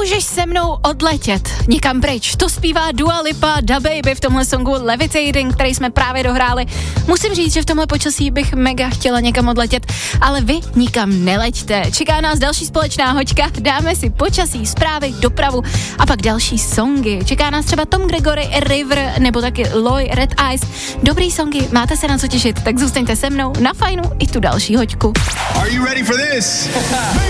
Můžeš se mnou odletět někam pryč. To zpívá Dua Lipa, Da Baby v tomhle songu Levitating, který jsme právě dohráli. Musím říct, že v tomhle počasí bych mega chtěla někam odletět, ale vy nikam neleďte. Čeká nás další společná hoďka, dáme si počasí, zprávy, dopravu a pak další songy. Čeká nás třeba Tom Gregory, River nebo taky Loy, Red Eyes. Dobrý songy, máte se na co těšit, tak zůstaňte se mnou na Fajnu i tu další hoďku. Are you ready for this?